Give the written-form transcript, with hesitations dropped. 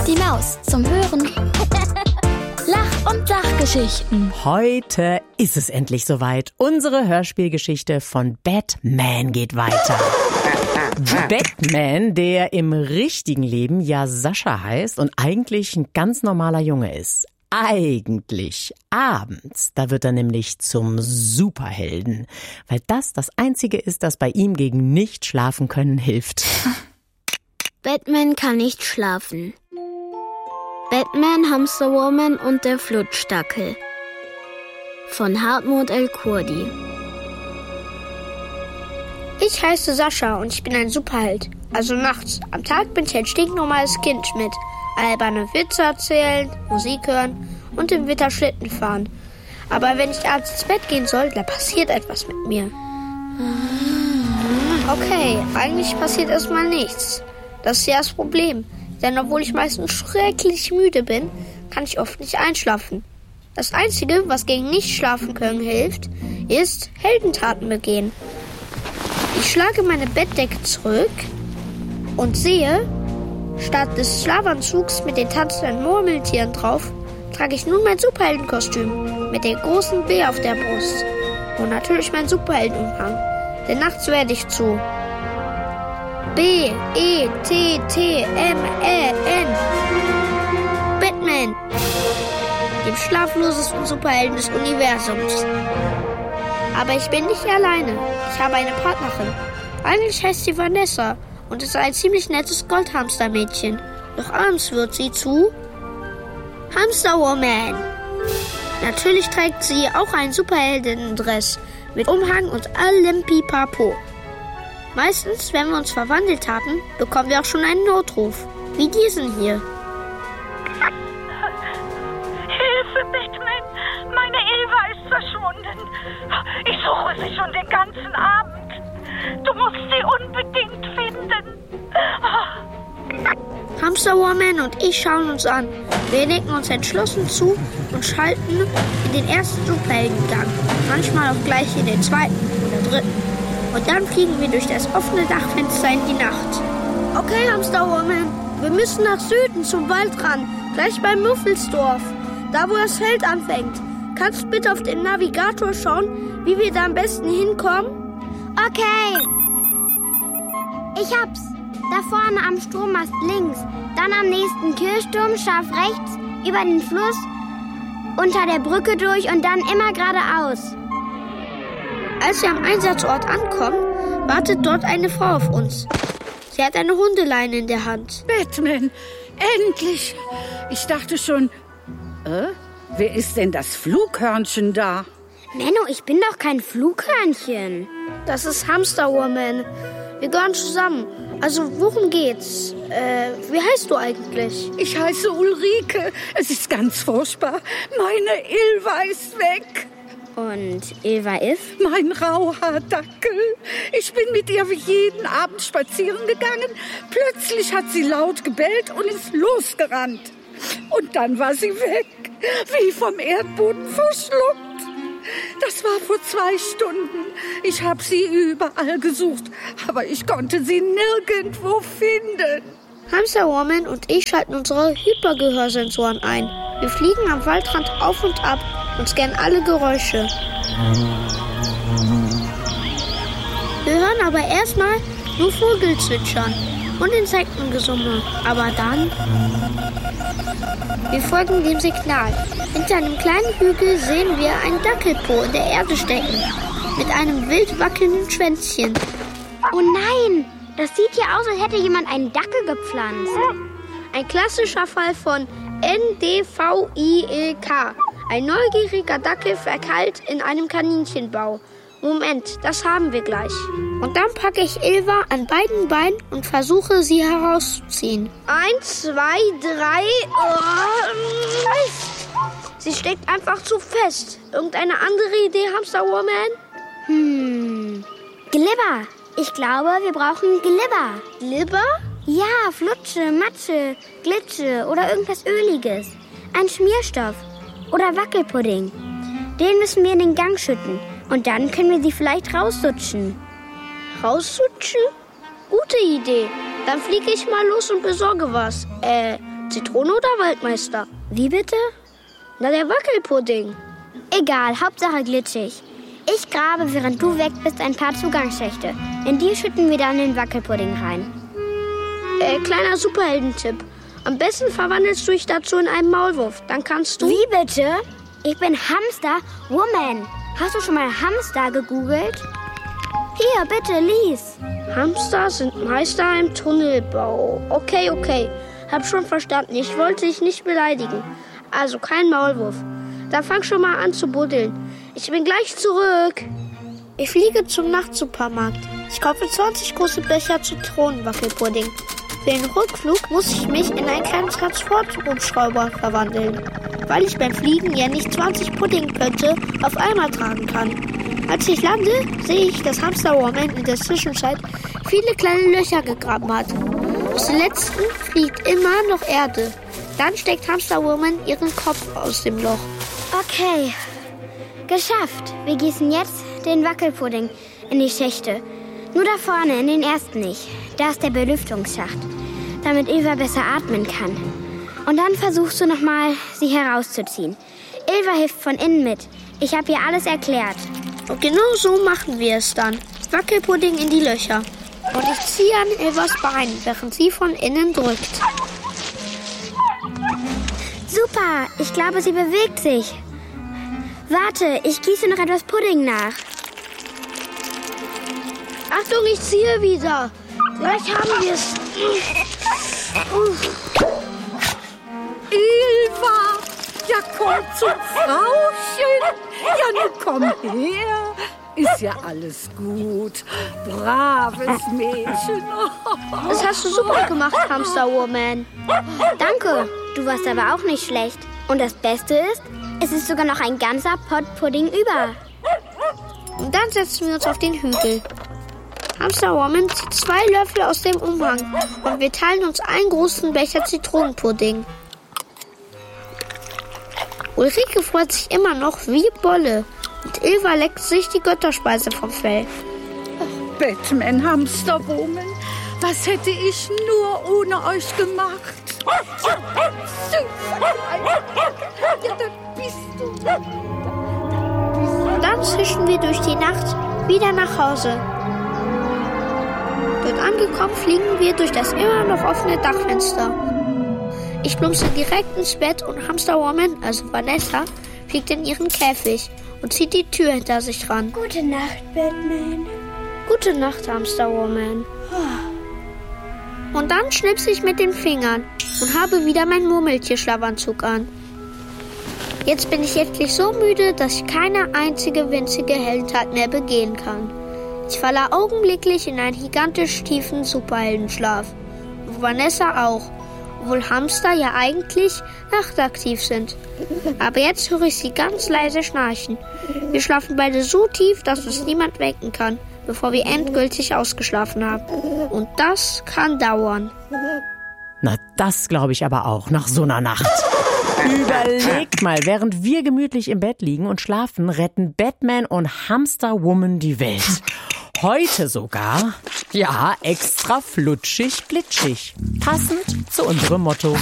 Die Maus zum Hören. Lach- und Sachgeschichten. Heute ist es endlich soweit. Unsere Hörspielgeschichte von Batman geht weiter. Batman, der im richtigen Leben ja Sascha heißt und eigentlich ein ganz normaler Junge ist. Eigentlich abends, da wird er nämlich zum Superhelden, weil das Einzige ist, das bei ihm gegen nicht schlafen können hilft. Batman kann nicht schlafen. Batman, Hamsterwoman und der Flutschdackel von Hartmut El-Kurdi. Ich heiße Sascha und ich bin ein Superheld. Also nachts. Am Tag bin ich ein stinknormales Kind mit alberne Witze erzählen, Musik hören und im Winter Schlitten fahren. Aber wenn ich abends ins Bett gehen soll, dann passiert etwas mit mir. Okay, eigentlich passiert erstmal nichts. Das ist ja das Problem. Denn obwohl ich meistens schrecklich müde bin, kann ich oft nicht einschlafen. Das Einzige, was gegen nicht schlafen können hilft, ist Heldentaten begehen. Ich schlage meine Bettdecke zurück und sehe, statt des Schlafanzugs mit den tanzenden Murmeltieren drauf, trage ich nun mein Superheldenkostüm mit dem großen B auf der Brust. Und natürlich mein Superheldenumhang, denn nachts werde ich zu B-E-T-T-M-E-N Batman, dem schlaflosesten Superhelden des Universums. Aber ich bin nicht alleine. Ich habe eine Partnerin. Eigentlich heißt sie Vanessa und ist ein ziemlich nettes Goldhamstermädchen. Doch abends wird sie zu Hamsterwoman. Natürlich trägt sie auch einen Superheldinnendress mit Umhang und allem Pipapo. Meistens, wenn wir uns verwandelt haben, bekommen wir auch schon einen Notruf. Wie diesen hier. Hilfe, Batman! Meine Eva ist verschwunden. Ich suche sie schon den ganzen Abend. Du musst sie unbedingt finden. Hamsterwoman und ich schauen uns an. Wir nicken uns entschlossen zu und schalten in den ersten Superheldengang. Manchmal auch gleich in den zweiten oder dritten. Und dann fliegen wir durch das offene Dachfenster in die Nacht. Okay, Hamsterwoman, wir müssen nach Süden zum Waldrand, gleich beim Muffelsdorf, da wo das Feld anfängt. Kannst du bitte auf den Navigator schauen, wie wir da am besten hinkommen? Okay. Ich hab's. Da vorne am Strommast links, dann am nächsten Kirchturm scharf rechts, über den Fluss, unter der Brücke durch und dann immer geradeaus. Als wir am Einsatzort ankommen, wartet dort eine Frau auf uns. Sie hat eine Hundeleine in der Hand. Batman, endlich! Ich dachte schon, wer ist denn das Flughörnchen da? Menno, ich bin doch kein Flughörnchen. Das ist Hamsterwoman. Wir gehören zusammen. Also, worum geht's? Wie heißt du eigentlich? Ich heiße Ulrike. Es ist ganz furchtbar. Meine Ilva ist weg. Und Eva ist? Mein Rauhaardackel. Ich bin mit ihr wie jeden Abend spazieren gegangen. Plötzlich hat sie laut gebellt und ist losgerannt. Und dann war sie weg, wie vom Erdboden verschluckt. Das war vor 2 Stunden. Ich habe sie überall gesucht, aber ich konnte sie nirgendwo finden. Hamsterwoman und ich schalten unsere Hypergehörsensoren ein. Wir fliegen am Waldrand auf und ab und scannen alle Geräusche. Wir hören aber erstmal nur Vogelzwitschern und Insektengesumme. Aber dann... Wir folgen dem Signal. Hinter einem kleinen Hügel sehen wir einen Dackelpo in der Erde stecken. Mit einem wild wackelnden Schwänzchen. Oh nein! Das sieht ja aus, als hätte jemand einen Dackel gepflanzt. Ein klassischer Fall von NDVILK. Ein neugieriger Dackel verkeilt in einem Kaninchenbau. Moment, das haben wir gleich. Und dann packe ich Ilva an beiden Beinen und versuche, sie herauszuziehen. 1, 2, 3... Mist! Sie steckt einfach zu fest. Irgendeine andere Idee, Hamsterwoman? Glibber. Ich glaube, wir brauchen Glibber. Glibber? Ja, Flutsche, Matsche, Glitsche oder irgendwas Öliges. Ein Schmierstoff oder Wackelpudding. Den müssen wir in den Gang schütten. Und dann können wir sie vielleicht raussutschen. Raussutschen? Gute Idee. Dann fliege ich mal los und besorge was. Zitrone oder Waldmeister? Wie bitte? Na, der Wackelpudding. Egal, Hauptsache glitschig. Ich grabe, während du weg bist, ein paar Zugangsschächte. In die schütten wir dann den Wackelpudding rein. Kleiner Superheldentipp. Am besten verwandelst du dich dazu in einen Maulwurf. Dann kannst du... Wie bitte? Ich bin Hamster Woman. Hast du schon mal Hamster gegoogelt? Hier, bitte, lies. Hamster sind Meister im Tunnelbau. Okay. Hab schon verstanden. Ich wollte dich nicht beleidigen. Also kein Maulwurf. Dann fang schon mal an zu buddeln. Ich bin gleich zurück. Ich fliege zum Nachtsupermarkt. Ich kaufe 20 große Becher Zitronenwackelpudding. Für den Rückflug muss ich mich in einen kleinen Transporthubschrauber verwandeln, weil ich beim Fliegen ja nicht 20 Puddingpötte auf einmal tragen kann. Als ich lande, sehe ich, dass Hamster Woman in der Zwischenzeit viele kleine Löcher gegraben hat. Aus den letzten fliegt immer noch Erde. Dann steckt Hamster Woman ihren Kopf aus dem Loch. Okay, geschafft. Wir gießen jetzt den Wackelpudding in die Schächte. Nur da vorne, in den ersten nicht. Da ist der Belüftungsschacht, damit Ilva besser atmen kann. Und dann versuchst du nochmal, sie herauszuziehen. Ilva hilft von innen mit. Ich habe ihr alles erklärt. Und genau so machen wir es dann. Wackelpudding in die Löcher. Und ich ziehe an Ilvas Bein, während sie von innen drückt. Super, ich glaube, sie bewegt sich. Warte, ich gieße noch etwas Pudding nach. Achtung, ich ziehe wieder. Gleich haben wir es. Ilva, ja komm zum Frauchen. Ja, nun komm her. Ist ja alles gut. Braves Mädchen. Das hast du super gemacht, Hamster Woman. Danke, du warst aber auch nicht schlecht. Und das Beste ist, es ist sogar noch ein ganzer Pott Pudding über. Und dann setzen wir uns auf den Hügel. Hamster Woman zieht 2 Löffel aus dem Umhang und wir teilen uns einen großen Becher Zitronenpudding. Ulrike freut sich immer noch wie Bolle und Ilva leckt sich die Götterspeise vom Fell. Batman, Hamster Woman, was hätte ich nur ohne euch gemacht? Ja, da bist du. Dann zischen wir durch die Nacht wieder nach Hause. Dort angekommen fliegen wir durch das immer noch offene Dachfenster. Ich plumpse direkt ins Bett und Hamster Woman, also Vanessa, fliegt in ihren Käfig und zieht die Tür hinter sich ran. Gute Nacht, Batman. Gute Nacht, Hamster Woman. Und dann schnipse ich mit den Fingern und habe wieder meinen Murmeltier-Schlafanzug an. Jetzt bin ich wirklich so müde, dass ich keine einzige winzige Heldentat mehr begehen kann. Ich falle augenblicklich in einen gigantisch tiefen Superheldenschlaf. Und Vanessa auch, obwohl Hamster ja eigentlich nachtaktiv sind. Aber jetzt höre ich sie ganz leise schnarchen. Wir schlafen beide so tief, dass uns niemand wecken kann, bevor wir endgültig ausgeschlafen haben. Und das kann dauern. Na, das glaube ich aber auch, nach so einer Nacht. Überlegt mal, während wir gemütlich im Bett liegen und schlafen, retten Batman und Hamster Woman die Welt. Heute sogar, ja, extra flutschig, glitschig. Passend zu unserem Motto.